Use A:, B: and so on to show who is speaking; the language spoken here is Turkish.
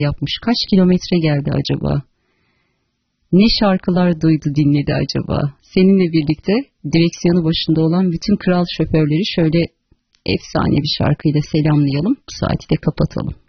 A: yapmış. Kaç kilometre geldi acaba? Ne şarkılar duydu, dinledi acaba? Seninle birlikte direksiyonu başında olan bütün kral şoförleri şöyle efsane bir şarkıyla selamlayalım. Bu saati de kapatalım.